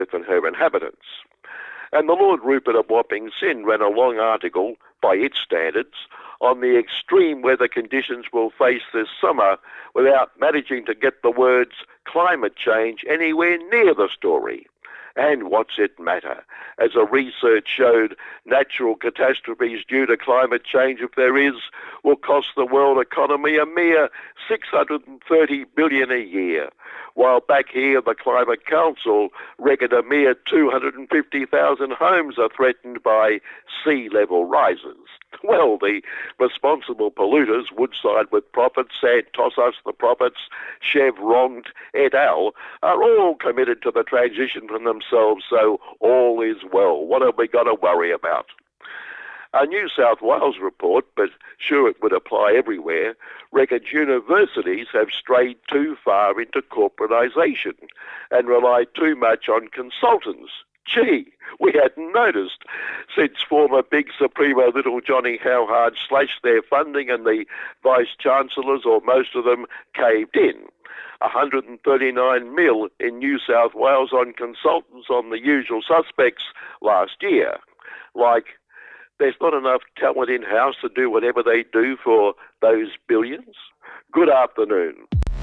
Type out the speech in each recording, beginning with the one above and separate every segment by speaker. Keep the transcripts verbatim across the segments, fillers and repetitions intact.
Speaker 1: and her inhabitants. And the Lord Rupert of Wapping Sin ran a long article, by its standards, on the extreme weather conditions we'll face this summer without managing to get the words climate change anywhere near the story. And what's it matter? As a research showed, natural catastrophes due to climate change, if there is, will cost the world economy a mere six hundred thirty billion dollars a year, while back here the Climate Council reckoned a mere two hundred fifty thousand homes are threatened by sea level rises. Well, the responsible polluters, Woodside with profits, Santos the profits, Chevron et al., are all committed to the transition from themselves, so all is well. What have we got to worry about? A New South Wales report, but sure it would apply everywhere, reckons universities have strayed too far into corporatisation and rely too much on consultants. Gee, we hadn't noticed. Since former Big Supremo Little Johnny Howard slashed their funding and the Vice-Chancellors, or most of them, caved in. one hundred thirty-nine mil in New South Wales on consultants on the usual suspects last year. Like, there's not enough talent in-house to do whatever they do for those billions? Good afternoon.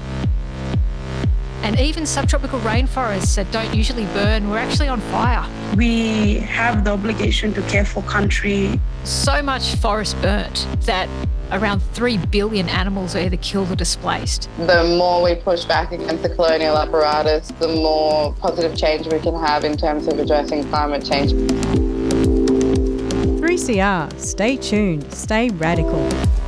Speaker 2: And even subtropical rainforests that don't usually burn were actually on fire.
Speaker 3: We have the obligation to care for country.
Speaker 2: So much forest burnt that around three billion animals are either killed or displaced.
Speaker 4: The more we push back against the colonial apparatus, the more positive change we can have in terms of addressing climate change.
Speaker 5: three C R, stay tuned, stay radical.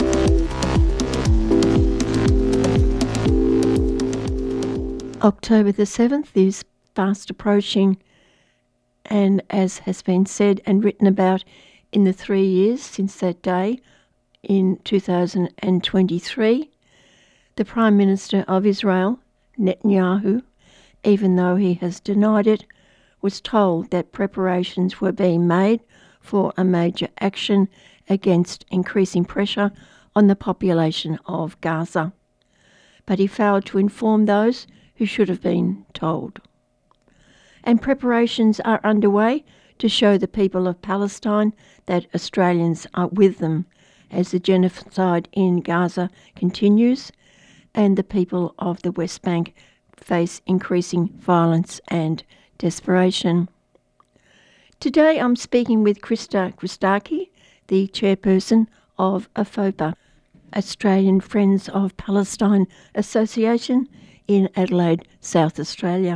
Speaker 6: October the seventh is fast approaching, and as has been said and written about in the three years since that day, in two thousand twenty-three, the Prime Minister of Israel, Netanyahu, even though he has denied it, was told that preparations were being made for a major action against increasing pressure on the population of Gaza. But he failed to inform those who should have been told. And preparations are underway to show the people of Palestine that Australians are with them as the genocide in Gaza continues and the people of the West Bank face increasing violence and desperation. Today I'm speaking with Krista Christakis, the chairperson of A F O P A, Australian Friends of Palestine Association in Adelaide, South Australia.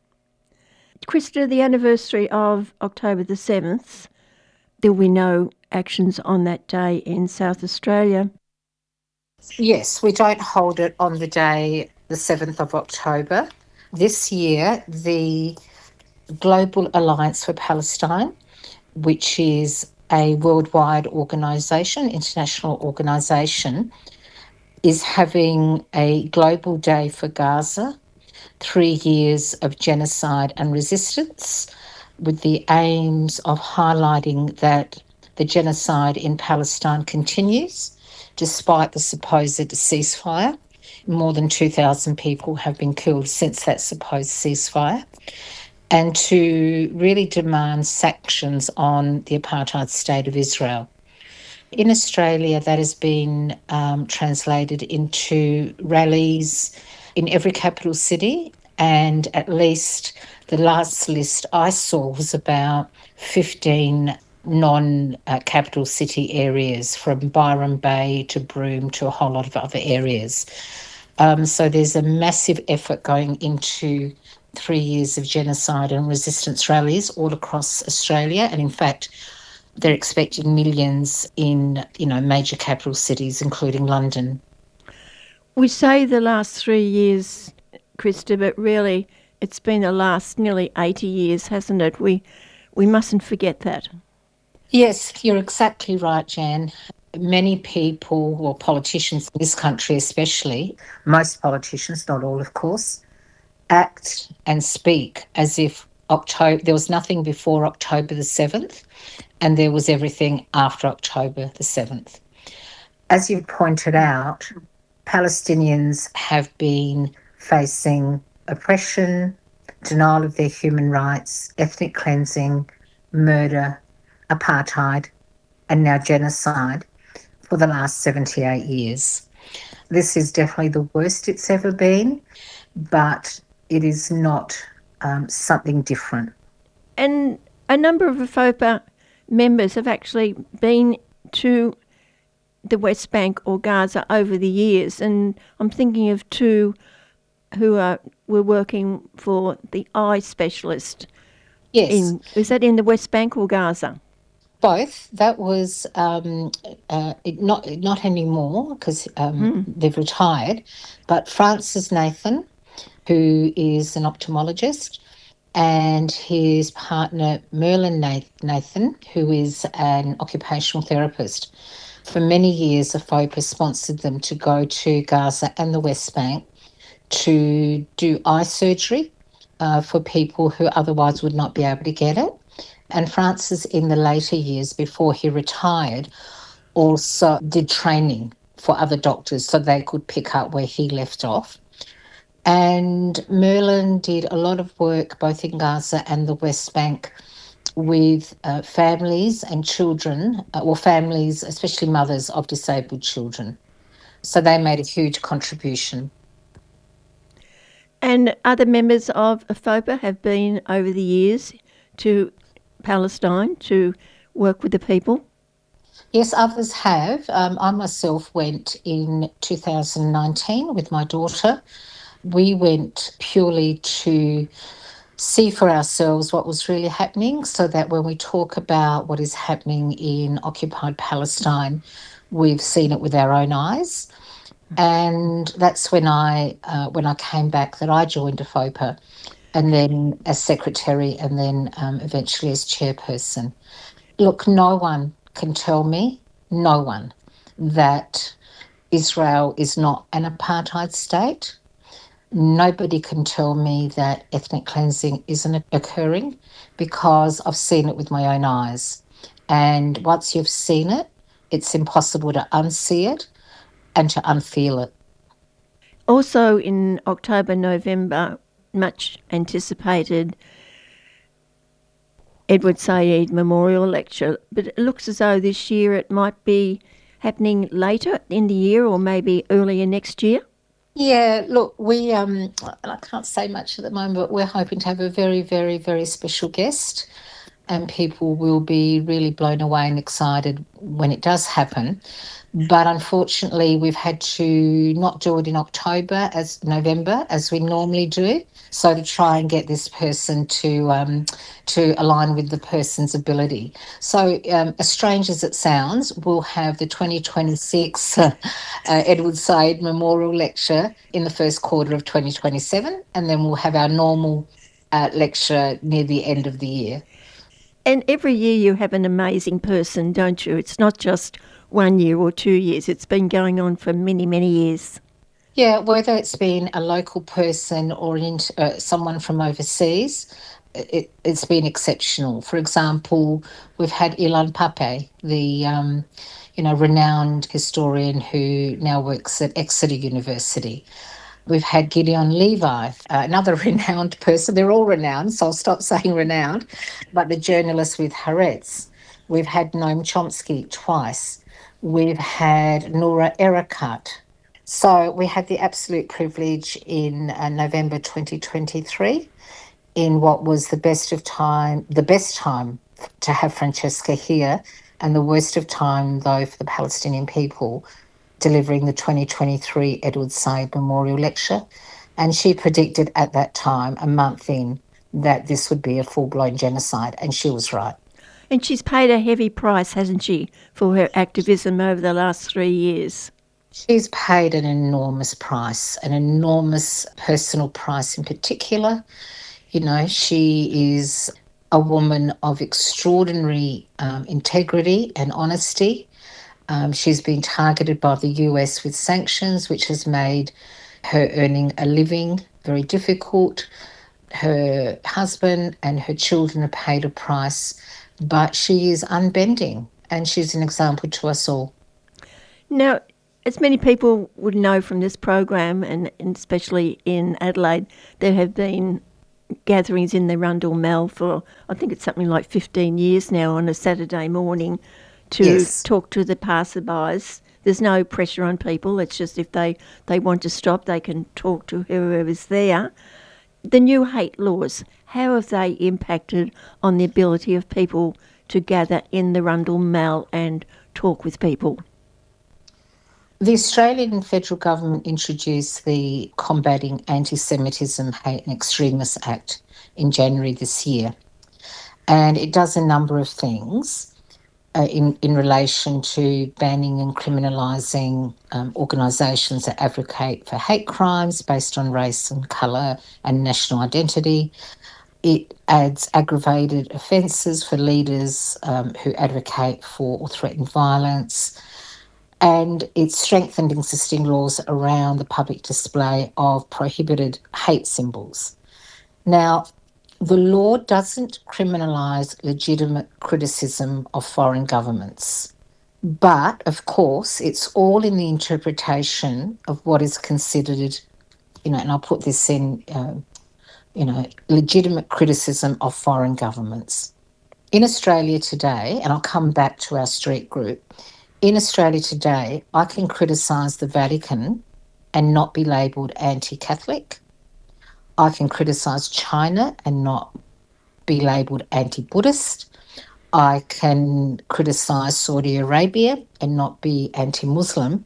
Speaker 6: Krista, the anniversary of October the seventh, there will be no actions on that day in South Australia.
Speaker 7: Yes, we don't hold it on the day, the seventh of October. This year, the Global Alliance for Palestine, which is a worldwide organisation, international organisation, is having a global day for Gaza, three years of genocide and resistance, with the aims of highlighting that the genocide in Palestine continues, despite the supposed ceasefire. More than two thousand people have been killed since that supposed ceasefire, and to really demand sanctions on the apartheid state of Israel. In Australia, that has been um, translated into rallies in every capital city, and at least the last list I saw was about fifteen non-capital uh, city areas, from Byron Bay to Broome to a whole lot of other areas. Um, so there's a massive effort going into three years of genocide and resistance rallies all across Australia, and in fact, they're expecting millions in, you know, major capital cities, including London.
Speaker 6: We say the last three years, Krista, but really it's been the last nearly eighty years, hasn't it? We we mustn't forget that.
Speaker 7: Yes, you're exactly right, Jan. Many people, or politicians in this country especially, most politicians, not all of course, act and speak as if October there was nothing before October the seventh, and there was everything after October the seventh. As you pointed out, Palestinians have been facing oppression, denial of their human rights, ethnic cleansing, murder, apartheid, and now genocide for the last seventy-eight years. This is definitely the worst it's ever been, but it is not um, something different.
Speaker 6: And a number of FOPA members have actually been to the West Bank or Gaza over the years, and I'm thinking of two who are were working for the eye specialist.
Speaker 7: Yes.
Speaker 6: In, is that in the West Bank or Gaza?
Speaker 7: Both. That was um, uh, not not anymore because um, mm. they've retired, but Francis Nathan, who is an ophthalmologist, and his partner Merlin Nathan, who is an occupational therapist. For many years, FOPA sponsored them to go to Gaza and the West Bank to do eye surgery uh, for people who otherwise would not be able to get it. And Francis, in the later years before he retired, also did training for other doctors so they could pick up where he left off. And Merlin did a lot of work both in Gaza and the West Bank with uh, families and children, uh, or families, especially mothers of disabled children. So they made a huge contribution.
Speaker 6: And other members of FOPA have been over the years to Palestine to work with the people?
Speaker 7: Yes, others have. Um, I myself went in two thousand nineteen with my daughter. We went purely to see for ourselves what was really happening so that when we talk about what is happening in occupied Palestine, we've seen it with our own eyes. And that's when I uh, when I came back that I joined FOPA, and then as secretary and then um, eventually as chairperson. Look, no one can tell me, no one, that Israel is not an apartheid state. Nobody can tell me that ethnic cleansing isn't occurring because I've seen it with my own eyes. And once you've seen it, it's impossible to unsee it and to unfeel it.
Speaker 6: Also in October, November, much anticipated Edward Said Memorial Lecture, but it looks as though this year it might be happening later in the year or maybe earlier next year.
Speaker 7: Yeah, look, we, um, I can't say much at the moment, but we're hoping to have a very, very, very special guest, and people will be really blown away and excited when it does happen. But unfortunately, we've had to not do it in October as November as we normally do, so to try and get this person to um, to align with the person's ability. So, um, as strange as it sounds, we'll have the twenty twenty-six uh, uh, Edward Said Memorial Lecture in the first quarter of twenty twenty-seven, and then we'll have our normal uh, lecture near the end of the year.
Speaker 6: And every year you have an amazing person, don't you? It's not just one year or two years. It's been going on for many, many years.
Speaker 7: Yeah, whether it's been a local person or an, uh, someone from overseas, it, it's been exceptional. For example, we've had Ilan Pappé, the um, you know renowned historian who now works at Exeter University. We've had Gideon Levi, uh, another renowned person. They're all renowned, so I'll stop saying renowned, but the journalist with Haaretz. We've had Noam Chomsky twice. We've had Noura Erakat. So we had the absolute privilege in uh, November twenty twenty-three, in what was the best of time, the best time to have Francesca here, and the worst of time, though, for the Palestinian people, delivering the twenty twenty-three Edward Said Memorial Lecture. And she predicted at that time, a month in, that this would be a full-blown genocide, and she was right.
Speaker 6: And she's paid a heavy price, hasn't she, for her activism over the last three years?
Speaker 7: She's paid an enormous price, an enormous personal price in particular. You know, she is a woman of extraordinary um, integrity and honesty. Um, she's been targeted by the U S with sanctions, which has made her earning a living very difficult. Her husband and her children have paid a price, but she is unbending, and she's an example to us all.
Speaker 6: Now, as many people would know from this program, and, and especially in Adelaide, there have been gatherings in the Rundle Mall for, I think it's something like fifteen years now, on a Saturday morning to
Speaker 7: Yes.
Speaker 6: talk to the passerbys. There's no pressure on people. It's just if they, they want to stop, they can talk to whoever's there. The new hate laws, how have they impacted on the ability of people to gather in the Rundle Mall and talk with people?
Speaker 7: The Australian federal government introduced the Combating Anti-Semitism, Hate and Extremist Act in January this year. And it does a number of things uh, in, in relation to banning and criminalising um, organisations that advocate for hate crimes based on race and colour and national identity. It adds aggravated offences for leaders um, who advocate for or threaten violence. And it's strengthened existing laws around the public display of prohibited hate symbols. Now, the law doesn't criminalise legitimate criticism of foreign governments. But, of course, it's all in the interpretation of what is considered, you know, and I'll put this in, uh, you know, legitimate criticism of foreign governments. In Australia today, and I'll come back to our street group, in Australia today, I can criticise the Vatican and not be labelled anti-Catholic. I can criticise China and not be labelled anti-Buddhist. I can criticise Saudi Arabia and not be anti-Muslim.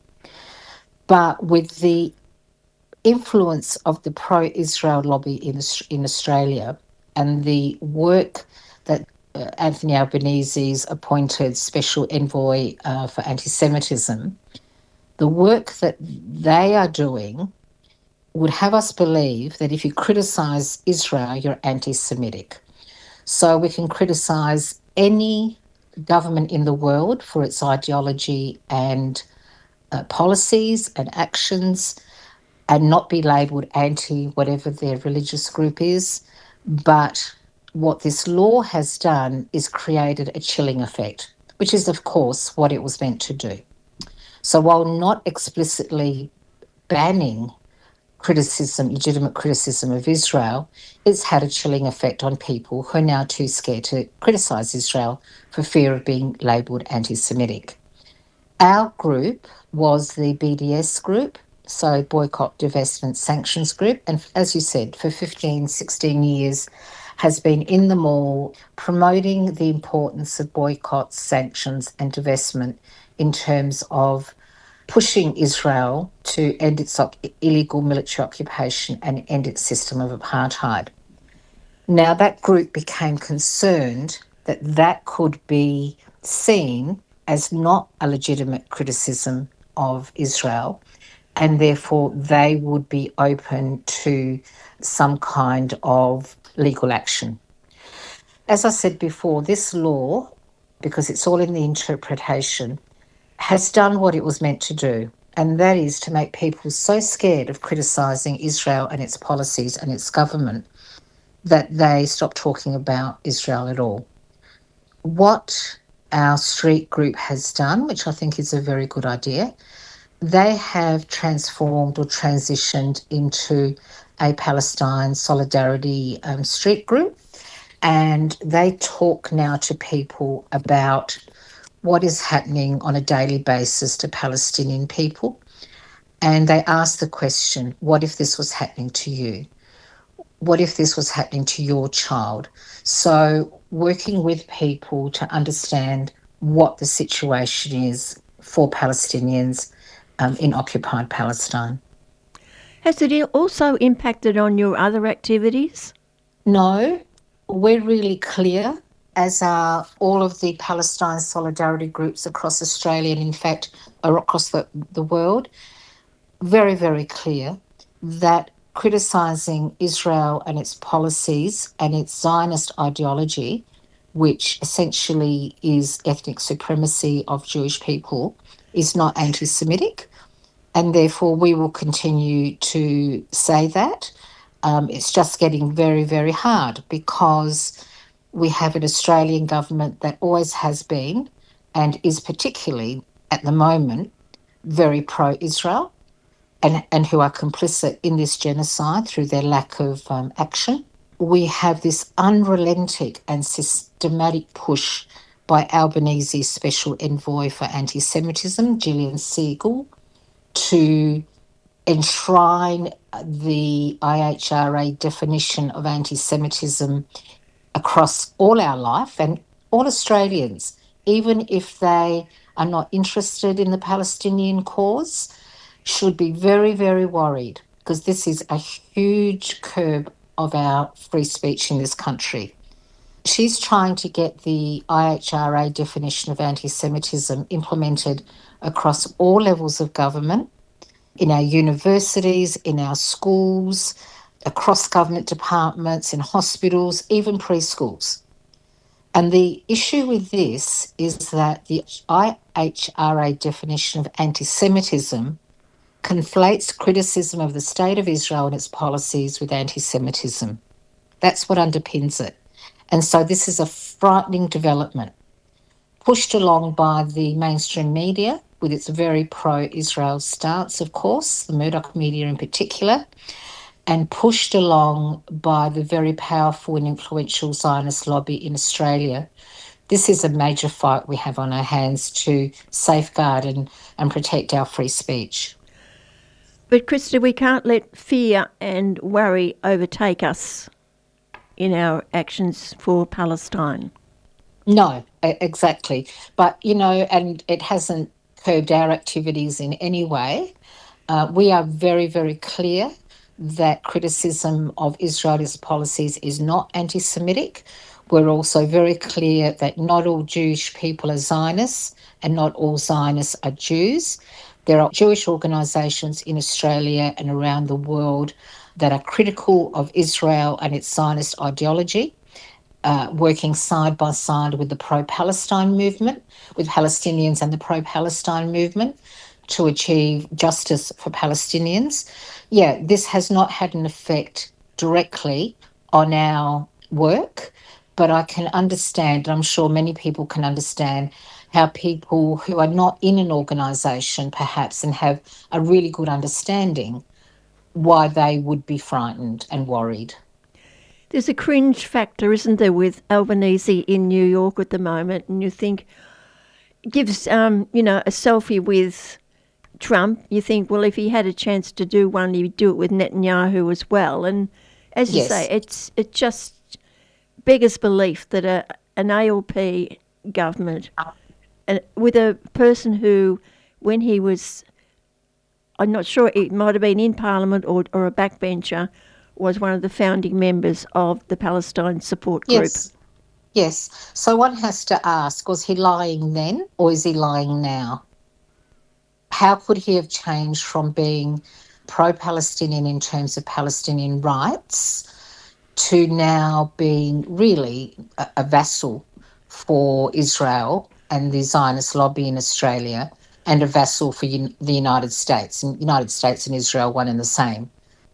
Speaker 7: But with the influence of the pro-Israel lobby in, in Australia and the work that Uh, Anthony Albanese's appointed special envoy uh, for anti-Semitism, the work that they are doing would have us believe that if you criticise Israel, you're anti-Semitic. So we can criticise any government in the world for its ideology and uh, policies and actions and not be labelled anti whatever their religious group is, but what this law has done is created a chilling effect, which is, of course, what it was meant to do. So while not explicitly banning criticism, legitimate criticism of Israel, it's had a chilling effect on people who are now too scared to criticise Israel for fear of being labelled anti-Semitic. Our group was the B D S group, so Boycott, Divestment, Sanctions Group, and as you said, for fifteen, sixteen years, has been in the mall promoting the importance of boycotts, sanctions and divestment in terms of pushing Israel to end its illegal military occupation and end its system of apartheid. Now, that group became concerned that that could be seen as not a legitimate criticism of Israel, and therefore they would be open to some kind of legal action. As I said before, this law, because it's all in the interpretation, has done what it was meant to do, and that is to make people so scared of criticising Israel and its policies and its government that they stop talking about Israel at all. What our street group has done, which I think is a very good idea, they have transformed or transitioned into a Palestine solidarity um, street group, and they talk now to people about what is happening on a daily basis to Palestinian people, and they ask the question, what if this was happening to you? What if this was happening to your child? So working with people to understand what the situation is for Palestinians um, in occupied Palestine.
Speaker 6: Has it also impacted on your other activities?
Speaker 7: No, we're really clear, as are all of the Palestine solidarity groups across Australia and in fact across the, the world, very, very clear that criticising Israel and its policies and its Zionist ideology, which essentially is ethnic supremacy of Jewish people, is not anti-Semitic. And therefore we will continue to say that. Um, it's just getting very, very hard because we have an Australian government that always has been and is particularly at the moment very pro-Israel and, and who are complicit in this genocide through their lack of um, action. we have this unrelenting and systematic push by Albanese's Special Envoy for Anti-Semitism, Gillian Segal, to enshrine the I H R A definition of anti-Semitism across all our life and all Australians, even if they are not interested in the Palestinian cause, should be very, very worried, because this is a huge curb of our free speech in this country. She's trying to get the I H R A definition of anti-Semitism implemented across all levels of government, in our universities, in our schools, across government departments, in hospitals, even preschools. And the issue with this is that the I H R A definition of anti-Semitism conflates criticism of the State of Israel and its policies with anti-Semitism. That's what underpins it. And so this is a frightening development, pushed along by the mainstream media with its very pro-Israel stance, of course, the Murdoch media in particular, and pushed along by the very powerful and influential Zionist lobby in Australia. This is a major fight we have on our hands to safeguard and, and protect our free speech.
Speaker 6: But Krista, we can't let fear and worry overtake us in our actions for Palestine.
Speaker 7: No, exactly. But, you know, and it hasn't curbed our activities in any way. Uh, we are very, very clear that criticism of Israel's policies is not anti-Semitic. We're also very clear that not all Jewish people are Zionists and not all Zionists are Jews. There are Jewish organisations in Australia and around the world that are critical of Israel and its Zionist ideology, uh, working side by side with the pro-Palestine movement, with Palestinians and the pro-Palestine movement to achieve justice for Palestinians. Yeah, this has not had an effect directly on our work, but I can understand, and I'm sure many people can understand, how people who are not in an organisation perhaps and have a really good understanding why they would be frightened and worried.
Speaker 6: There's a cringe factor, isn't there, with Albanese in New York at the moment, and you think, gives, um, you know, a selfie with Trump, you think, well, if he had a chance to do one, he'd do it with Netanyahu as well. And as you
Speaker 7: Yes.
Speaker 6: say, it's it just beggars belief that a, an A L P government, and with a person who, when he was, I'm not sure, it might have been in Parliament or, or a backbencher, was one of the founding members of the Palestine Support Group.
Speaker 7: Yes. Yes. So one has to ask, was he lying then or is he lying now? How could he have changed from being pro-Palestinian in terms of Palestinian rights to now being really a, a vassal for Israel and the Zionist lobby in Australia, and a vassal for un- the United States, and United States and Israel one and the same?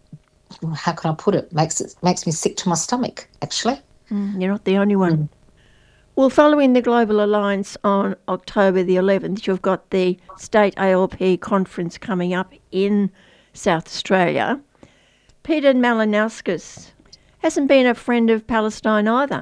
Speaker 7: How can I put it? Makes it makes me sick to my stomach, actually.
Speaker 6: Mm, you're not the only one. Mm. Well, following the Global Alliance on October the eleventh, you've got the State A L P conference coming up in South Australia. Peter Malinauskas hasn't been a friend of Palestine either.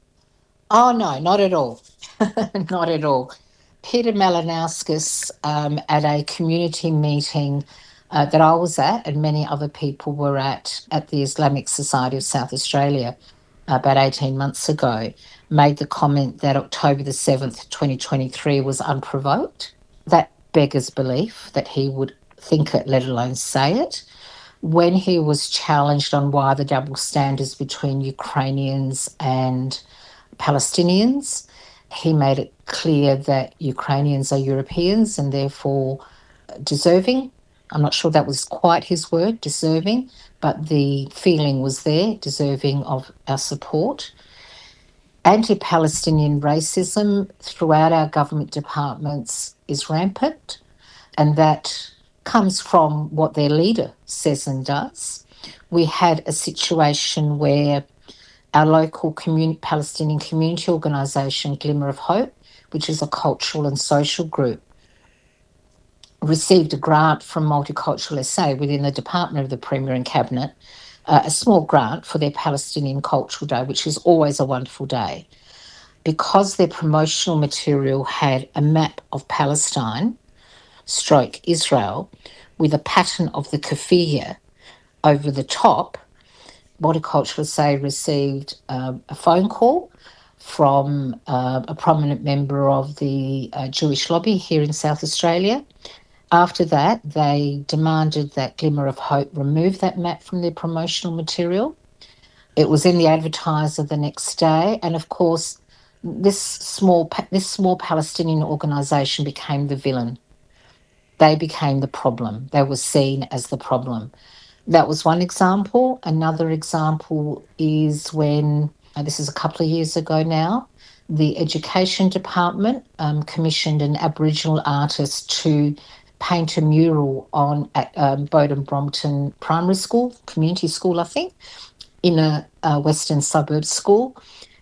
Speaker 7: Oh, no, not at all. Not at all. Peter Malinauskas, um, at a community meeting uh, that I was at and many other people were at, at the Islamic Society of South Australia about eighteen months ago, made the comment that October the seventh, twenty twenty-three was unprovoked. That beggars belief that he would think it, let alone say it. When he was challenged on why the double standards between Ukrainians and Palestinians, he made it clear that Ukrainians are Europeans and therefore deserving. I'm not sure that was quite his word, deserving, but the feeling was there, deserving of our support. Anti-Palestinian racism throughout our government departments is rampant, and that comes from what their leader says and does. We had a situation where our local community, Palestinian community organisation, Glimmer of Hope, which is a cultural and social group, received a grant from Multicultural S A within the Department of the Premier and Cabinet uh, a small grant for their Palestinian Cultural Day, which is always a wonderful day. Because their promotional material had a map of Palestine, stroke Israel, with a pattern of the keffiyeh over the top, Multicultural Say received um, a phone call from uh, a prominent member of the uh, Jewish lobby here in South Australia. After that, they demanded that Glimmer of Hope remove that map from their promotional material. It was in the Advertiser the next day, and of course, this small this small Palestinian organisation became the villain. They became the problem. They were seen as the problem. That was one example. Another example is when, and this is a couple of years ago now, the Education Department um, commissioned an Aboriginal artist to paint a mural on at um, Bowden Brompton Primary School, community school, I think, in a, a western suburb school.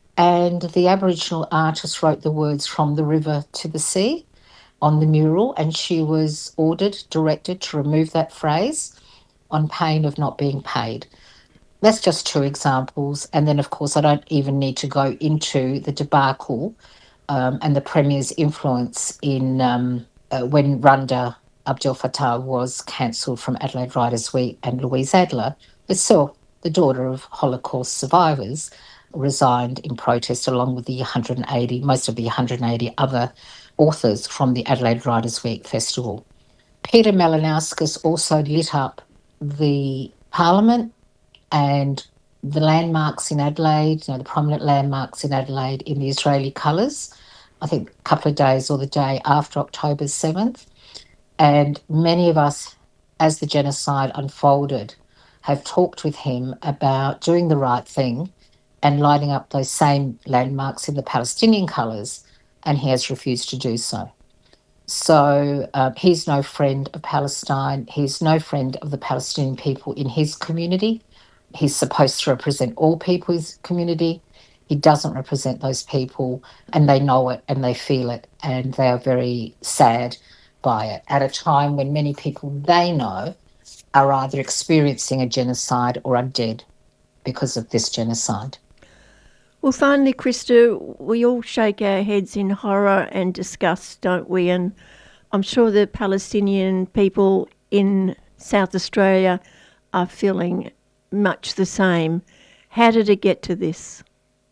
Speaker 7: And the Aboriginal artist wrote the words "from the river to the sea" on the mural, and she was ordered, directed to remove that phrase on pain of not being paid. That's just two examples. And then, of course, I don't even need to go into the debacle um, and the Premier's influence in um, uh, when Runda Abdel Fattah was cancelled from Adelaide Writers' Week, and Louise Adler herself, the daughter of Holocaust survivors, resigned in protest along with the one hundred eighty, most of the one hundred eighty other authors from the Adelaide Writers' Week Festival. Peter Malinauskas also lit up the Parliament and the landmarks in Adelaide, you know, the prominent landmarks in Adelaide in the Israeli colours, I think a couple of days or the day after October seventh. And many of us, as the genocide unfolded, have talked with him about doing the right thing and lighting up those same landmarks in the Palestinian colours, and he has refused to do so. So uh, he's no friend of Palestine. He's no friend of the Palestinian people in his community. He's supposed to represent all people in his community. He doesn't represent those people, and they know it and they feel it, and they are very sad by it at a time when many people they know are either experiencing a genocide or are dead because of this genocide.
Speaker 6: Well, finally, Krista, we all shake our heads in horror and disgust, don't we? And I'm sure the Palestinian people in South Australia are feeling much the same. How did it get to this?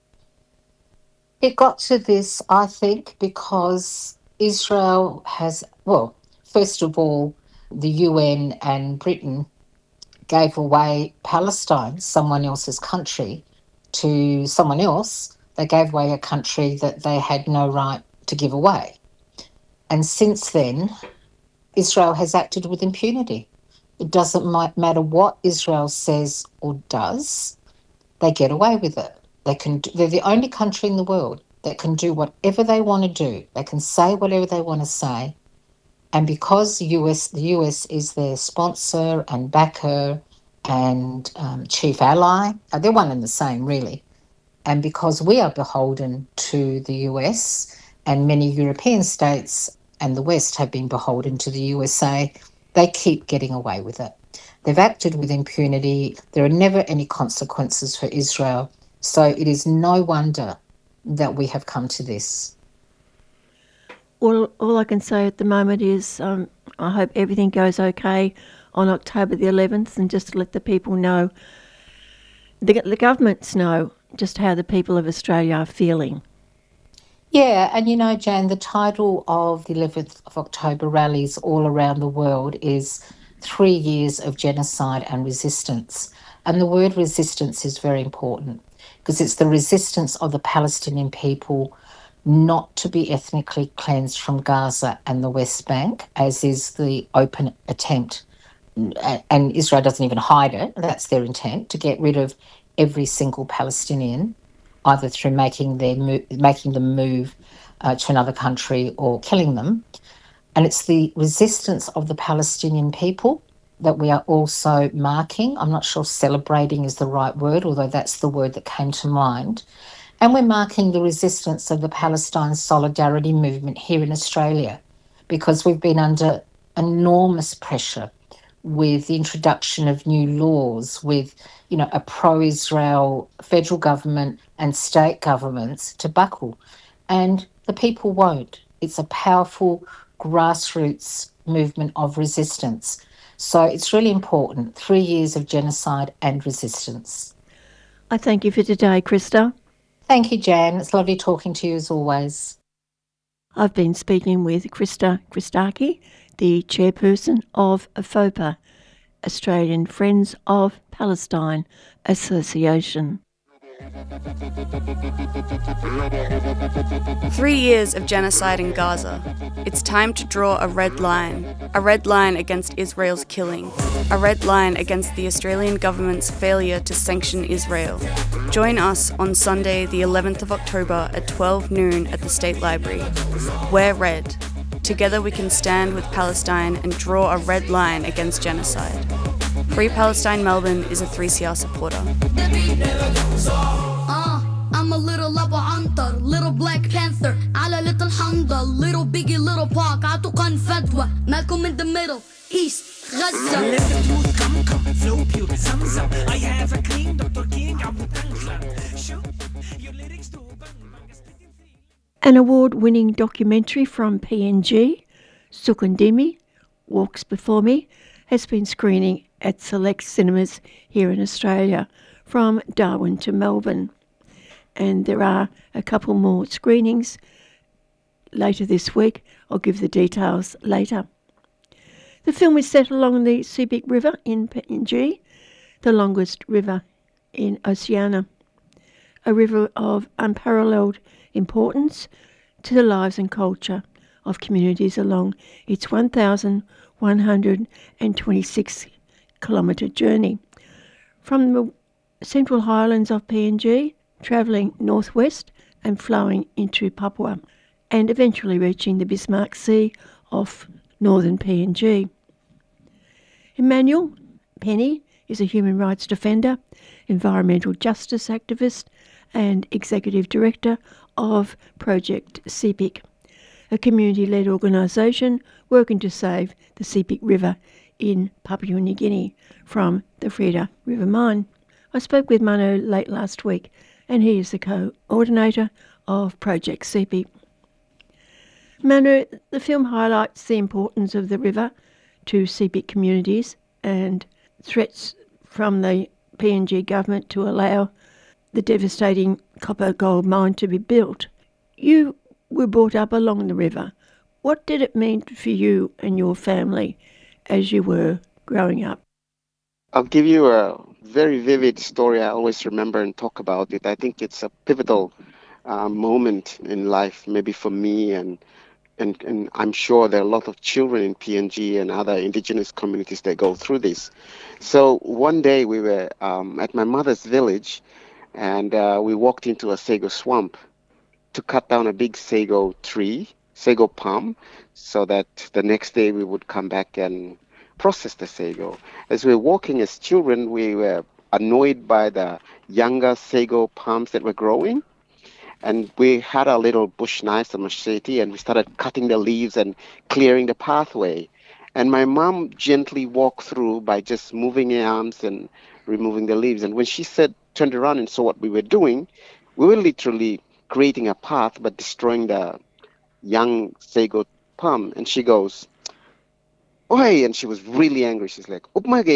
Speaker 7: It got to this, I think, because Israel has, well, first of all, the U N and Britain gave away Palestine, someone else's country, to someone else. They gave away a country that they had no right to give away. And since then, Israel has acted with impunity. It doesn't matter what Israel says or does, they get away with it. They can. They're the only country in the world that can do whatever they want to do. They can say whatever they want to say. And because U S, the U S is their sponsor and backer and um, chief ally, they're one and the same, really. And because we are beholden to the U S, and many European states and the West have been beholden to the U S A, they keep getting away with it. They've acted with impunity. There are never any consequences for Israel. So it is no wonder that we have come to this.
Speaker 6: Well, all I can say at the moment is um, I hope everything goes okay on October the eleventh, and just to let the people know, the, the governments know just how the people of Australia are feeling.
Speaker 7: Yeah, and you know, Jan, the title of the eleventh of October rallies all around the world is Three Years of Genocide and Resistance. And the word resistance is very important because it's the resistance of the Palestinian people not to be ethnically cleansed from Gaza and the West Bank, as is the open attempt, and Israel doesn't even hide it, that's their intent, to get rid of every single Palestinian, either through making their move, making them move uh, to another country or killing them. And it's the resistance of the Palestinian people that we are also marking. I'm not sure celebrating is the right word, although that's the word that came to mind. And we're marking the resistance of the Palestine Solidarity Movement here in Australia, because we've been under enormous pressure with the introduction of new laws, with, you know, a pro-Israel federal government and state governments to buckle. And the people won't. It's a powerful grassroots movement of resistance. So it's really important. Three years of genocide and resistance.
Speaker 6: I thank you for today, Krista.
Speaker 7: Thank you, Jan. It's lovely talking to you as always.
Speaker 6: I've been speaking with Krista Christakis, the chairperson of AFOPA, Australian Friends of Palestine Association.
Speaker 8: Three years of genocide in Gaza. It's time to draw a red line. A red line against Israel's killing. A red line against the Australian government's failure to sanction Israel. Join us on Sunday, the eleventh of October at twelve noon at the State Library. Wear red. Together we can stand with Palestine and draw a red line against genocide. Free Palestine Melbourne is a three C R supporter.
Speaker 9: Uh, I'm a little Abu Antar, little Black Panther, على little Hamda, little Biggie, little Pac, عطوقا فتوى, Malcolm in the middle, East, Gaza. Let the truth come, come, flow pure, Zamzam. I have a clean Doctor King, Abu Tankla. Show your lyrics to
Speaker 6: An award-winning documentary from P N G, Sukundimi, Walks Before Me, has been screening at select cinemas here in Australia, from Darwin to Melbourne. And there are a couple more screenings later this week. I'll give the details later. The film is set along the Subic River in P N G, the longest river in Oceania, a river of unparalleled importance to the lives and culture of communities along its one thousand one hundred twenty-six kilometre journey. From the Central Highlands of P N G, travelling northwest and flowing into Papua, and eventually reaching the Bismarck Sea off northern P N G. Emmanuel Penny is a human rights defender, environmental justice activist, and executive director of Project Sepik, a community-led organisation working to save the Sepik River in Papua New Guinea from the Freda River mine. I spoke with Mano late last week, and he is the coordinator of Project Sepik. Mano, the film highlights the importance of the river to Sepik communities and threats from the P N G government to allow the devastating copper gold mine to be built. You were brought up along the river. What did it mean for you and your family as you were growing up?
Speaker 10: I'll give you a very vivid story I always remember and talk about it. I think it's a pivotal uh, moment in life, maybe for me, and, and and I'm sure there are a lot of children in P N G and other indigenous communities that go through this. So one day we were um, at my mother's village, and uh, we walked into a sago swamp to cut down a big sago tree, sago palm, so that the next day we would come back and process the sago. As we were walking as children, we were annoyed by the younger sago palms that were growing, and we had our little bush knives, a machete, and we started cutting the leaves and clearing the pathway. And my mom gently walked through by just moving her arms and removing the leaves. And when she said, turned around and saw what we were doing, we were literally creating a path but destroying the young sago palm. And she goes, "Oi," and she was really angry. She's like,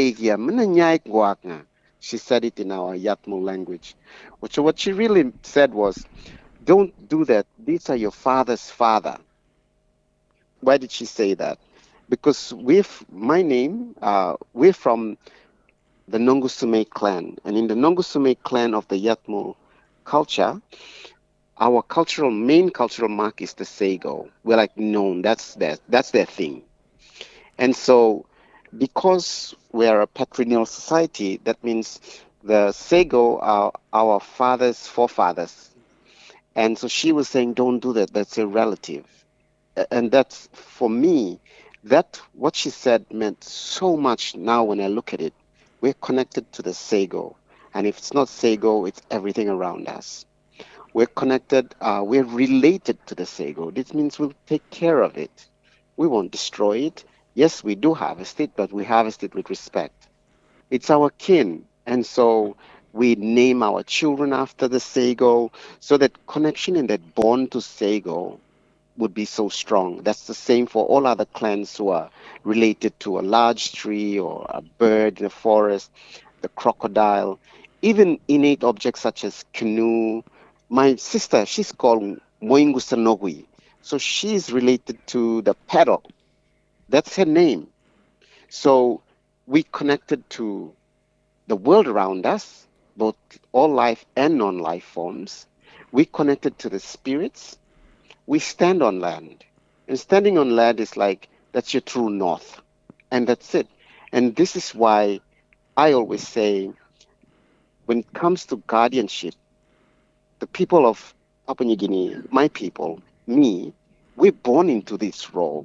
Speaker 10: she said it in our Yatmu language. So what she really said was, don't do that. These are your father's father. Why did she say that? Because with my name, uh, we're from the Nongusume clan. And in the Nongusume clan of the Yatmu culture, our cultural, main cultural mark is the sago. We're like known, that's their, that's their thing. And so because we are a patrilineal society, that means the sago are our father's forefathers. And so she was saying, don't do that, that's a relative. And that's, for me, that what she said meant so much now when I look at it. We're connected to the sago. And if it's not sago, it's everything around us. We're connected, uh, we're related to the sago. This means we'll take care of it. We won't destroy it. Yes, we do harvest it, but we harvest it with respect. It's our kin. And so we name our children after the sago, so that connection and that bond to sago would be so strong. That's the same for all other clans who are related to a large tree or a bird in the forest, the crocodile, even innate objects such as canoe. My sister, she's called Moingu Sanogui. So she's related to the paddle. That's her name. So we connected to the world around us, both all life and non-life forms. We connected to the spirits. We stand on land. And standing on land is like, that's your true north. And that's it. And this is why I always say, when it comes to guardianship, the people of Papua New Guinea, my people, me, we're born into this role.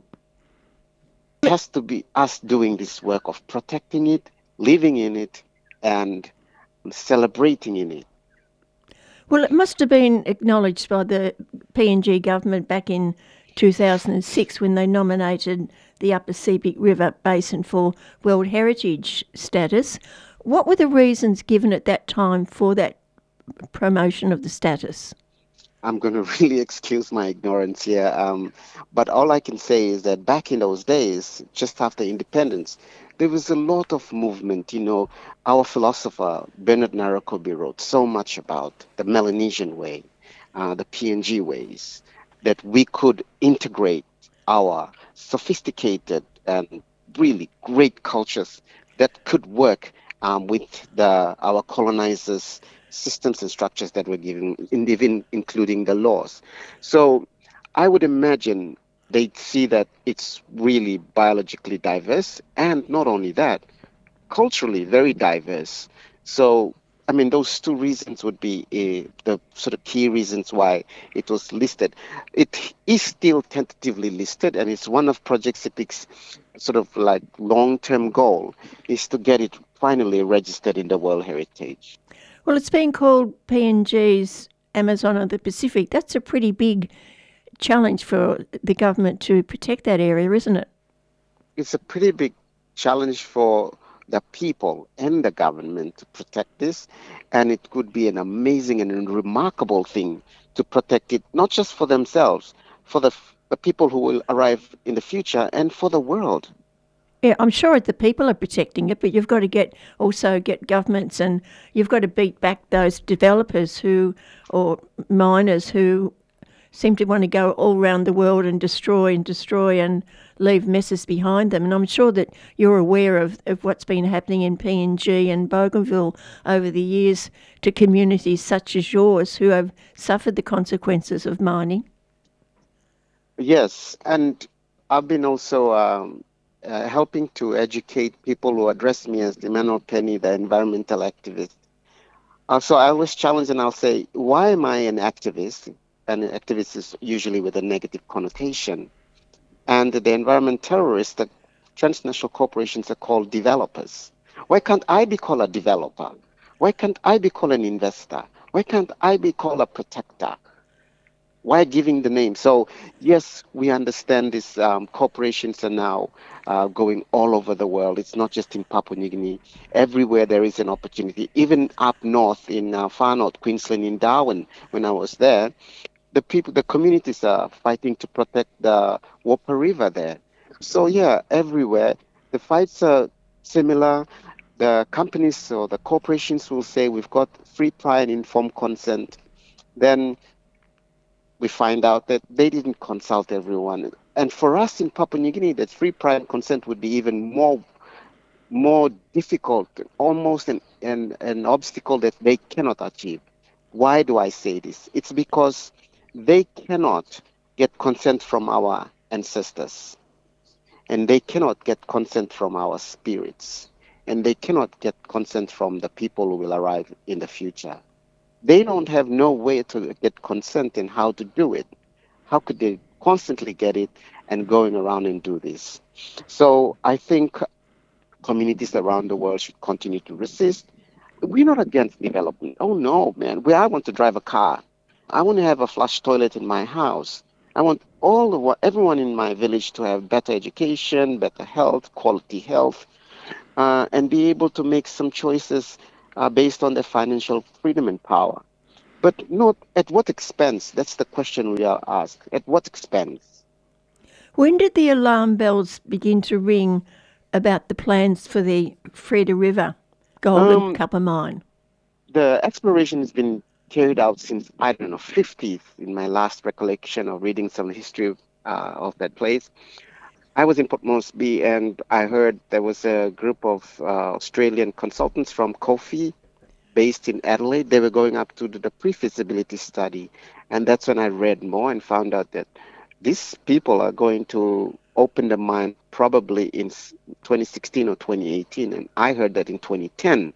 Speaker 10: It has to be us doing this work of protecting it, living in it, and celebrating in it.
Speaker 6: Well, it must have been acknowledged by the P N G government back in two thousand six when they nominated the Upper Sepik River Basin for World Heritage status. What were the reasons given at that time for that promotion of the status?
Speaker 10: I'm going to really excuse my ignorance here, um, but all I can say is that back in those days, just after independence, there was a lot of movement. You know, our philosopher, Bernard Narakobi, wrote so much about the Melanesian way, uh, the P N G ways, that we could integrate our sophisticated and really great cultures that could work um, with the our colonizers' systems and structures that were given, even including the laws. So I would imagine they'd see that it's really biologically diverse, and not only that, culturally very diverse. So, I mean, those two reasons would be uh, the sort of key reasons why it was listed. It is still tentatively listed, and it's one of Project Sepik's sort of like long-term goal is to get it finally registered in the World Heritage.
Speaker 6: Well, it's been called P N G's Amazon of the Pacific. That's a pretty big challenge for the government to protect that area, isn't it?
Speaker 10: It's a pretty big challenge for the people and the government to protect this, and it could be an amazing and remarkable thing to protect it, not just for themselves, for the, the people who will arrive in the future and for the world.
Speaker 6: Yeah, I'm sure the people are protecting it, but you've got to get also get governments, and you've got to beat back those developers who, or miners who seem to want to go all around the world and destroy and destroy and leave messes behind them. And I'm sure that you're aware of, of what's been happening in P N G and Bougainville over the years to communities such as yours who have suffered the consequences of mining.
Speaker 10: Yes, and I've been also um, uh, helping to educate people who address me as Emmanuel Penny, the environmental activist. Uh, so I always challenge and I'll say, why am I an activist? And an activist is usually with a negative connotation. And the environment terrorists, the transnational corporations are called developers. Why can't I be called a developer? Why can't I be called an investor? Why can't I be called a protector? Why giving the name? So yes, we understand these um, corporations are now uh, going all over the world. It's not just in Papua New Guinea. Everywhere there is an opportunity. Even up north in uh, far north, Queensland, in Darwin, when I was there, the people, the communities are fighting to protect the Whopper River there. So yeah, everywhere the fights are similar. The companies or the corporations will say we've got free, prior, and informed consent. Then we find out that they didn't consult everyone. And for us in Papua New Guinea, that free, prior, and consent would be even more more difficult, almost an, an, an obstacle that they cannot achieve. Why do I say this? It's because they cannot get consent from our ancestors, and they cannot get consent from our spirits, and they cannot get consent from the people who will arrive in the future. They don't have no way to get consent and how to do it. How could they constantly get it and going around and do this? So I think communities around the world should continue to resist. We're not against development. Oh no, man. We, I want to drive a car. I want to have a flush toilet in my house. I want all the everyone in my village to have better education, better health, quality health, uh, and be able to make some choices uh, based on their financial freedom and power. But not at what expense? That's the question we are asked. At what expense?
Speaker 6: When did the alarm bells begin to ring about the plans for the Freda River gold
Speaker 10: Um,
Speaker 6: and copper mine?
Speaker 10: The exploration has been carried out since, I don't know, fifties, in my last recollection of reading some history uh, of that place. I was in Port Moresby, and I heard there was a group of uh, Australian consultants from Kofi based in Adelaide. They were going up to do the pre-feasibility study, and that's when I read more and found out that these people are going to open the mine probably in twenty sixteen or twenty eighteen, and I heard that in twenty ten.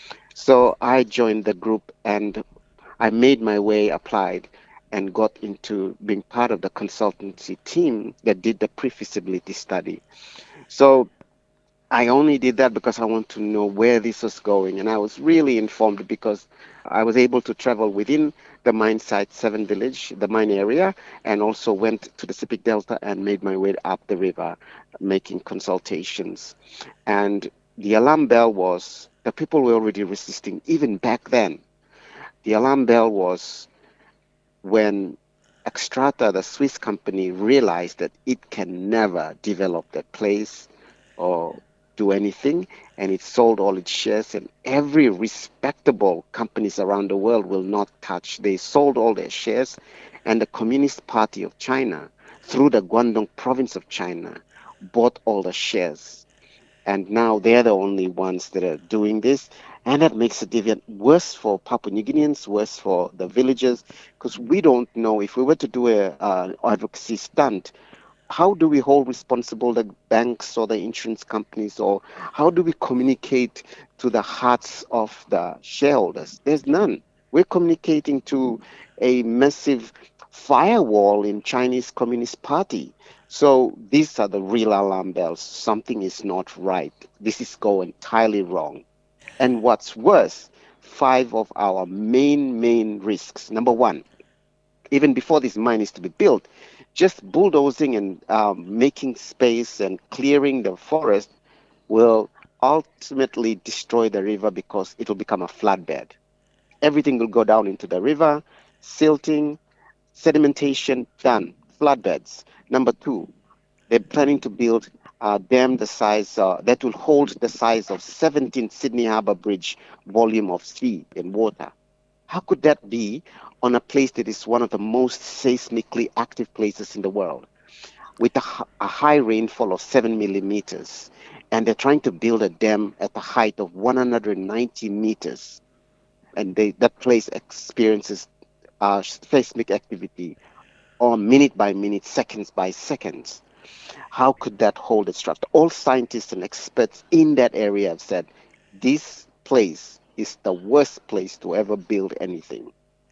Speaker 10: So I joined the group, and I made my way, applied, and got into being part of the consultancy team that did the pre-feasibility study. So I only did that because I want to know where this was going, and I was really informed because I was able to travel within the mine site, Seven Village, the mine area, and also went to the Sepik Delta and made my way up the river, making consultations. And the alarm bell was, the people were already resisting, even back then. The alarm bell was when Xstrata, the Swiss company, realized that it can never develop that place or do anything, and it sold all its shares, and every respectable companies around the world will not touch. They sold all their shares, and the Communist Party of China, through the Guangdong province of China, bought all the shares. And now they're the only ones that are doing this. And that makes it even worse for Papua New Guineans, worse for the villagers, because we don't know if we were to do a uh, advocacy stunt, how do we hold responsible the banks or the insurance companies, or how do we communicate to the hearts of the shareholders? There's none. We're communicating to a massive firewall in Chinese Communist Party. So these are the real alarm bells. Something is not right. This is going entirely wrong. And what's worse, five of our main, main risks. Number one, even before this mine is to be built, just bulldozing and um, making space and clearing the forest will ultimately destroy the river because it will become a floodbed. Everything will go down into the river, silting, sedimentation, done, floodbeds. Number two, they're planning to build a dam the size, uh, that will hold the size of seventeen Sydney Harbour Bridge volume of sea and water. How could that be on a place that is one of the most seismically active places in the world, with a, a high rainfall of seven millimeters, and they're trying to build a dam at the height of one hundred ninety meters, and they, that place experiences uh, seismic activity on minute by minute, seconds by seconds. How could that hold its structure? All scientists and experts in that area have said this place is the worst place to ever build anything.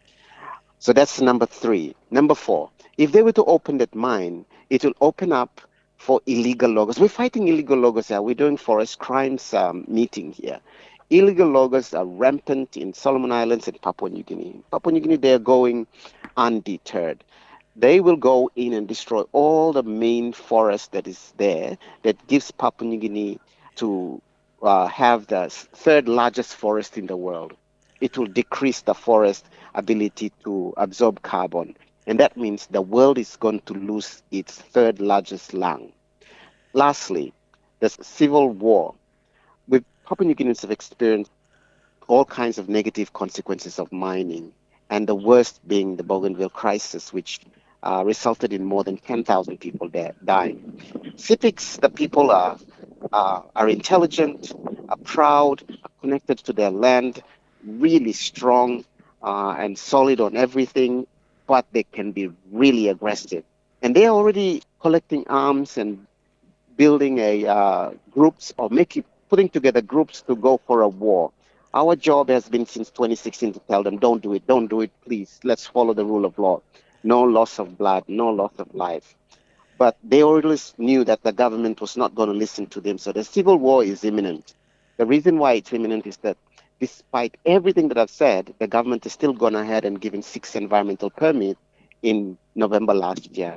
Speaker 10: So that's number three. Number four, if they were to open that mine, it will open up for illegal loggers. We're fighting illegal loggers here. We're doing forest crimes um, meeting here. Illegal loggers are rampant in Solomon Islands and Papua New Guinea. Papua New Guinea, they're going undeterred. They will go in and destroy all the main forest that is there that gives Papua New Guinea to uh, have the third largest forest in the world. It will decrease the forest ability to absorb carbon. And that means the world is going to lose its third largest lung. Lastly, the civil war. With Papua New Guineans have experienced all kinds of negative consequences of mining, and the worst being the Bougainville crisis, which uh, resulted in more than ten thousand people there dying. Sepiks, the people are, uh, are intelligent, are proud, are connected to their land, really strong uh, and solid on everything, but they can be really aggressive. And they're already collecting arms and building a uh, groups or making putting together groups to go for a war. Our job has been since twenty sixteen to tell them, don't do it, don't do it, please. Let's follow the rule of law. No loss of blood, no loss of life. But they already knew that the government was not going to listen to them. So the civil war is imminent. The reason why it's imminent is that despite everything that I've said, the government is still gone ahead and given six environmental permits in November last year.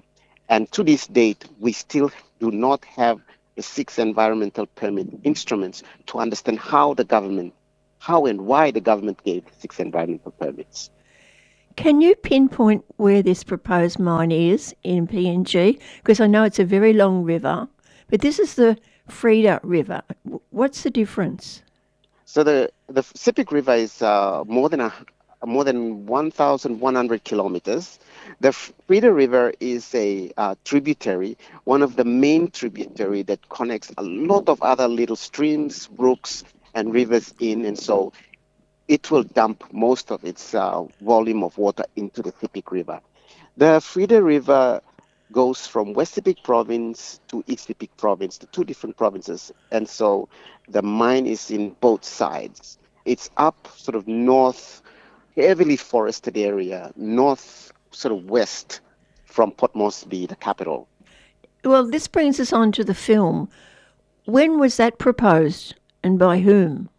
Speaker 10: And to this date, we still do not have the six environmental permit instruments to understand how the government, how and why the government gave six environmental permits.
Speaker 6: Can you pinpoint where this proposed mine is in P N G? Because I know it's a very long river, but this is the Freda River. What's the difference?
Speaker 10: So the the Sepik River is uh, more than a more than one thousand one hundred kilometers. The Freda River is a uh, tributary, one of the main tributary that connects a lot of other little streams, brooks, and rivers in, and so it will dump most of its uh, volume of water into the Sepik River. The Freda River goes from West Sepik Province to East Sepik Province, the two different provinces, and so the mine is in both sides. It's up sort of north, heavily forested area, north sort of west from Port Moresby, the capital.
Speaker 6: Well, this brings us on to the film. When was that proposed and by whom?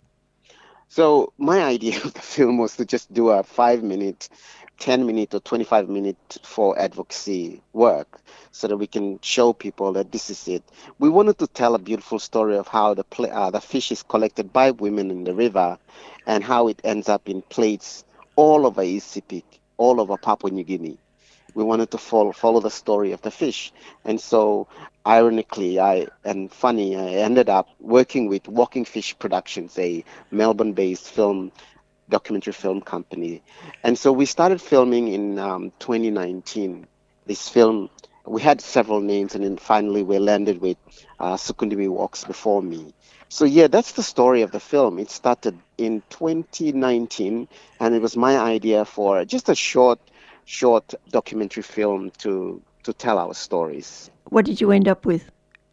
Speaker 10: So my idea of the film was to just do a five-minute, ten-minute or twenty-five-minute for advocacy work so that we can show people that this is it. We wanted to tell a beautiful story of how the pl- uh, the fish is collected by women in the river and how it ends up in plates all over East Sepik, all over Papua New Guinea. We wanted to follow, follow the story of the fish. And so, ironically, I and funny, I ended up working with Walking Fish Productions, a Melbourne-based film, documentary film company. And so we started filming in um, twenty nineteen. This film, we had several names, and then finally we landed with uh, Sukundimi Walks Before Me. So yeah, that's the story of the film. It started in twenty nineteen, and it was my idea for just a short, short documentary film to to tell our stories.
Speaker 6: What did you end up with?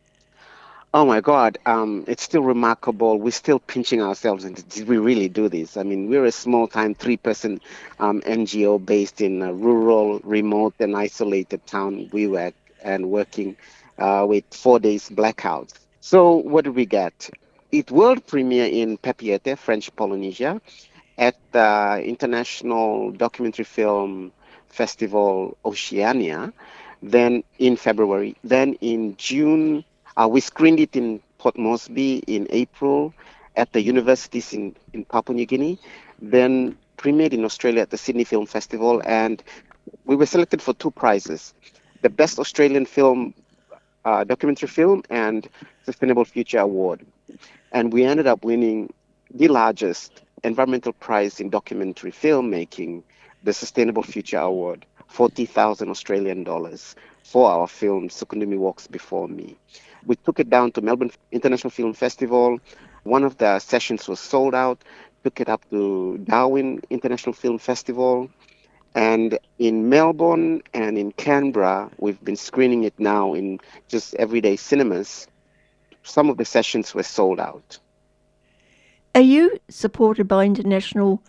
Speaker 10: Oh my God, um, it's still remarkable. We're still pinching ourselves. And did we really do this? I mean, we're a small-time three-person um, N G O based in a rural, remote, and isolated town, Wewak, and working uh, with four days blackouts. So what did we get? It world premiere in Papeete, French Polynesia, at the International Documentary Film Festival Oceania, then in February. Then in June, uh, we screened it in Port Moresby in April at the universities in, in Papua New Guinea, then premiered in Australia at the Sydney Film Festival, and we were selected for two prizes, the Best Australian Film, uh, Documentary Film, and Sustainable Future Award. And we ended up winning the largest environmental prize in documentary filmmaking, the Sustainable Future Award, forty thousand Australian dollars for our film, Sukundimi Walks Before Me. We took it down to Melbourne International Film Festival. One of the sessions was sold out, took it up to Darwin International Film Festival. And in Melbourne and in Canberra, we've been screening it now in just everyday cinemas. Some of the sessions were sold out.
Speaker 6: Are you supported by international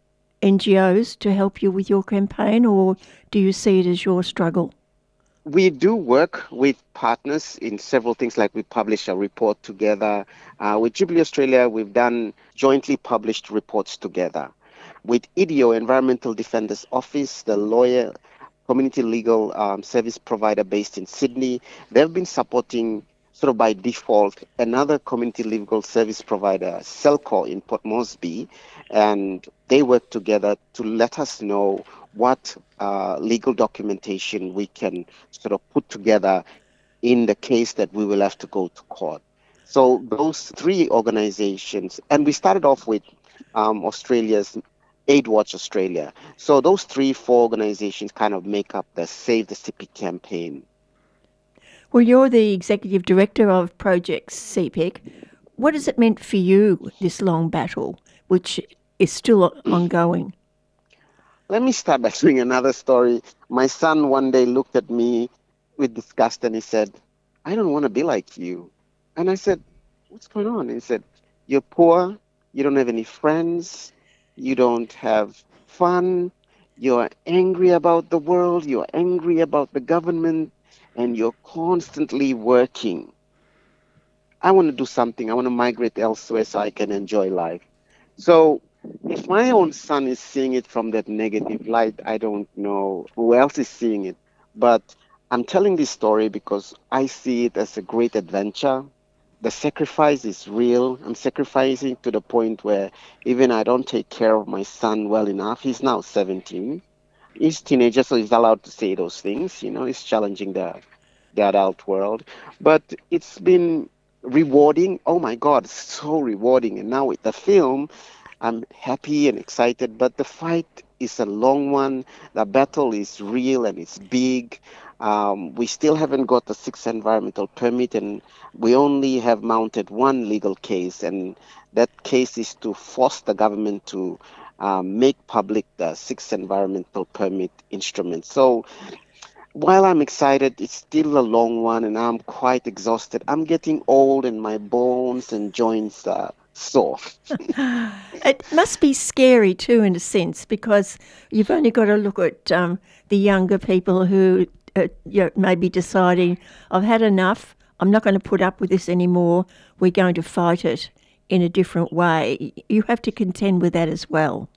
Speaker 6: N G Os to help you with your campaign, or do you see it as your struggle?
Speaker 10: We do work with partners in several things, like we publish a report together. Uh, with Jubilee Australia, we've done jointly published reports together. With I D E O, Environmental Defenders Office, the lawyer, community legal um, service provider based in Sydney, they've been supporting, sort of by default, another community legal service provider, Celcor, in Port Moresby, and they work together to let us know what uh, legal documentation we can sort of put together in the case that we will have to go to court. So those three organizations, and we started off with um, Australia's AidWatch Australia. So those three, four organizations kind of make up the Save the Sepik campaign.
Speaker 6: Well, you're the executive director of Project Sepik. What has it meant for you, this long battle, which is still ongoing?
Speaker 10: Let me start by telling another story. My son one day looked at me with disgust and he said, "I don't want to be like you." And I said, "What's going on?" And he said, "You're poor, you don't have any friends, you don't have fun, you're angry about the world, you're angry about the government, and you're constantly working. I want to do something. I want to migrate elsewhere so I can enjoy life." So if my own son is seeing it from that negative light, I don't know who else is seeing it. But I'm telling this story because I see it as a great adventure. The sacrifice is real. I'm sacrificing to the point where even I don't take care of my son well enough. He's now seventeen. He's a teenager, so he's allowed to say those things. You know, he's challenging the, the adult world. But it's been rewarding. Oh my God, so rewarding. And now with the film, I'm happy and excited. But the fight is a long one. The battle is real and it's big. Um, we still haven't got the sixth environmental permit, and we only have mounted one legal case, and that case is to force the government to um, make public the sixth environmental permit instrument. So while I'm excited, it's still a long one, and I'm quite exhausted. I'm getting old, and my bones and joints are sore.
Speaker 6: It must be scary too, in a sense, because you've only got to look at um, the younger people who uh, you know, may be deciding, I've had enough, I'm not going to put up with this anymore, we're going to fight it in a different way. You have to contend with that as well.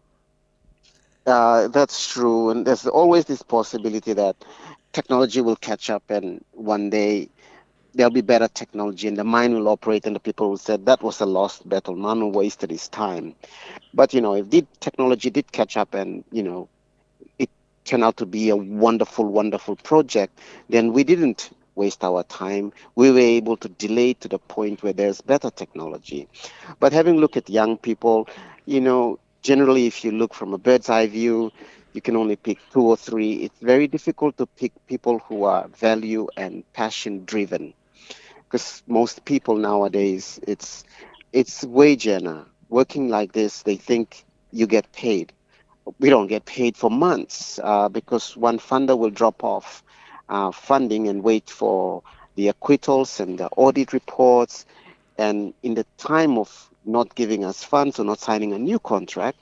Speaker 10: Uh, that's true, and there's always this possibility that technology will catch up, and one day there'll be better technology, and the mind will operate, and the people will say that was a lost battle. Manu wasted his time. But you know, if the technology did catch up, and you know, it turned out to be a wonderful, wonderful project, then we didn't waste our time. We were able to delay to the point where there's better technology. But having looked at young people, you know, generally, if you look from a bird's eye view, you can only pick two or three. It's very difficult to pick people who are value and passion driven, because most people nowadays, it's it's wage earner. Working like this, they think you get paid. We don't get paid for months uh, because one funder will drop off uh, funding and wait for the acquittals and the audit reports. And in the time of not giving us funds or not signing a new contract,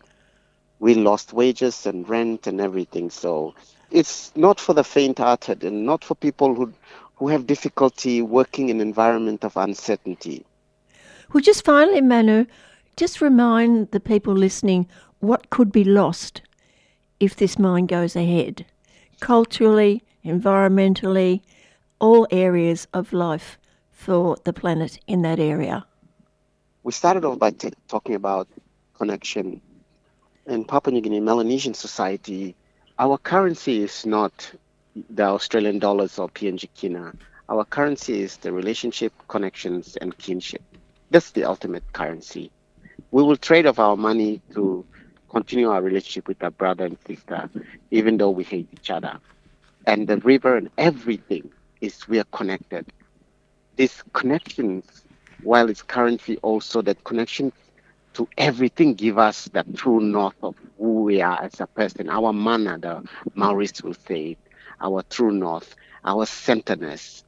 Speaker 10: we lost wages and rent and everything. So it's not for the faint-hearted and not for people who who have difficulty working in an environment of uncertainty.
Speaker 6: Well, just finally, Manu, just remind the people listening what could be lost if this mine goes ahead, culturally, environmentally, all areas of life for the planet in that area.
Speaker 10: We started off by t- talking about connection. In Papua New Guinea, Melanesian society, our currency is not the Australian dollars or P N G kina. Our currency is the relationship, connections, and kinship. That's the ultimate currency. We will trade off our money to continue our relationship with our brother and sister, even though we hate each other. And the river and everything is, we are connected. These connections, while it's currency also, that connection to everything give us the true north of who we are as a person. Our mana, the Maoris will say, our true north, our centeredness.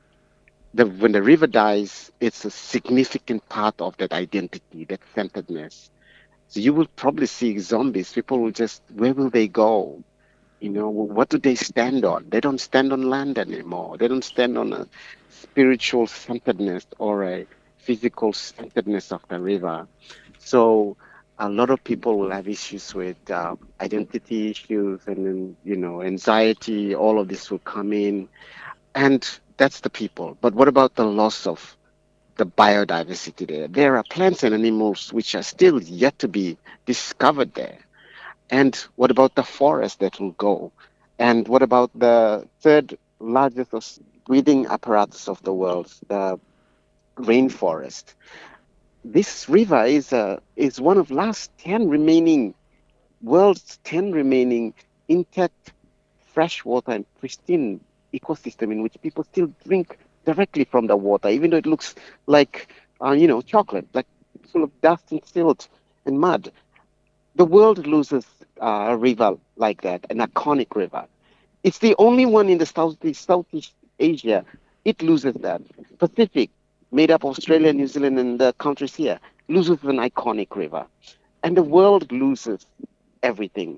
Speaker 10: The, when the river dies, it's a significant part of that identity, that centeredness. So you will probably see zombies. People will just, where will they go? You know, what do they stand on? They don't stand on land anymore. They don't stand on a spiritual centeredness or a physical centeredness of the river. So a lot of people will have issues with uh, identity issues and then, you know, anxiety, all of this will come in. And that's the people. But what about the loss of the biodiversity there? There are plants and animals which are still yet to be discovered there. And what about the forest that will go? And what about the third largest breeding apparatus of the world, the rainforest? This river is a is one of last ten remaining world's ten remaining intact freshwater and pristine ecosystem in which people still drink directly from the water, even though it looks like uh, you know chocolate, like full of dust and silt and mud. The world loses uh, a river like that, an iconic river. It's the only one in the Southeast Southeast Asia. It loses that. Pacific, made up of Australia, New Zealand, and the countries here, loses an iconic river. And the world loses everything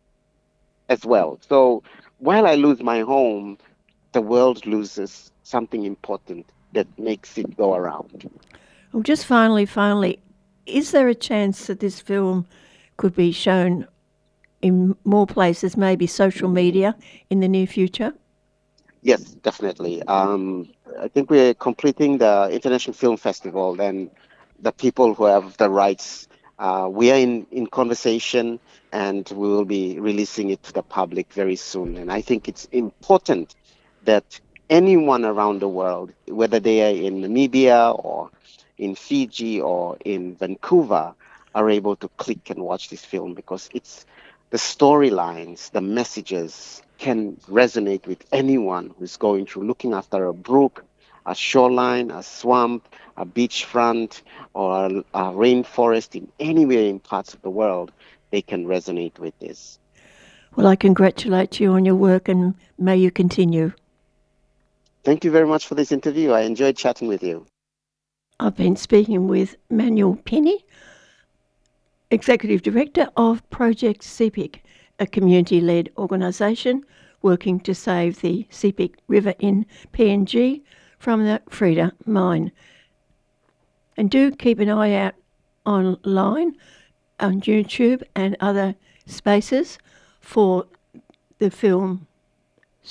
Speaker 10: as well. So while I lose my home, the world loses something important that makes it go around.
Speaker 6: Well, just finally, finally, is there a chance that this film could be shown in more places, maybe social media, in the near future?
Speaker 10: Yes, definitely. Um, I think we're completing the International Film Festival, and the people who have the rights, uh, we are in, in conversation, and we will be releasing it to the public very soon. And I think it's important that anyone around the world, whether they are in Namibia or in Fiji or in Vancouver, are able to click and watch this film, because it's the storylines, the messages can resonate with anyone who's going through looking after a brook, a shoreline, a swamp, a beachfront, or a, a rainforest in anywhere in parts of the world. They can resonate with this.
Speaker 6: Well, I congratulate you on your work, and may you continue.
Speaker 10: Thank you very much for this interview. I enjoyed chatting with you.
Speaker 6: I've been speaking with Manuel Penny, Executive Director of Project C P I C, a community-led organisation working to save the Sepik River in P N G from the Freda mine. And do keep an eye out online on YouTube and other spaces for the film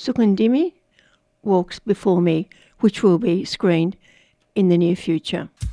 Speaker 6: Sukundimi Walks Before Me, which will be screened in the near future.